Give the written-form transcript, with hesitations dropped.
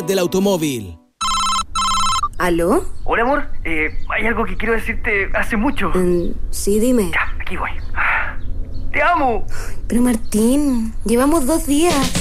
del automóvil. ¿Aló? Hola, amor. Hay algo que quiero decirte hace mucho. Sí, dime. Ya, aquí voy. ¡Te amo! Pero Martín, llevamos 2 días.